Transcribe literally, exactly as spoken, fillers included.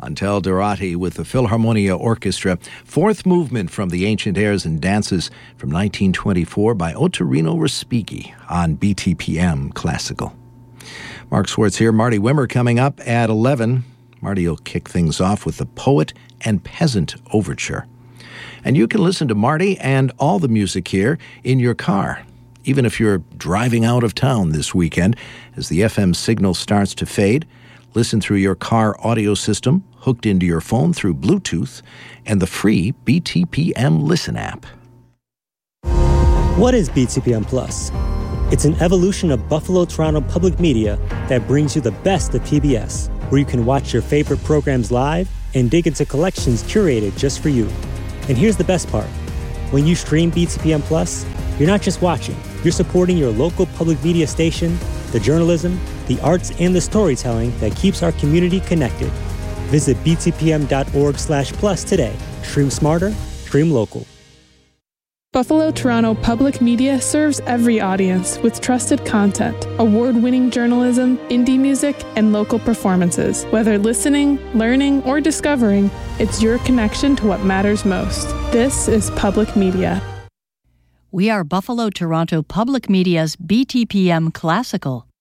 Antel Dorati with the Philharmonia Orchestra. Fourth movement from the Ancient Airs and Dances from nineteen twenty-four by Ottorino Respighi on B T P M Classical. Mark Schwartz here. Marty Wimmer coming up at eleven. Marty will kick things off with the Poet and Peasant Overture. And you can listen to Marty and all the music here in your car, even if you're driving out of town this weekend. As the F M signal starts to fade, listen through your car audio system, hooked into your phone through Bluetooth, and the free B T P M Listen app. What is B T P M Plus? It's an evolution of Buffalo Toronto Public Media that brings you the best of P B S, where you can watch your favorite programs live and dig into collections curated just for you. And here's the best part. When you stream B T P M Plus, you're not just watching, you're supporting your local public media station, the journalism, the arts, and the storytelling that keeps our community connected. Visit b t p m dot org slash plus today. Stream smarter, stream local. Buffalo Toronto Public Media serves every audience with trusted content, award-winning journalism, indie music, and local performances. Whether listening, learning, or discovering, it's your connection to what matters most. This is Public Media. We are Buffalo Toronto Public Media's B T P M Classical.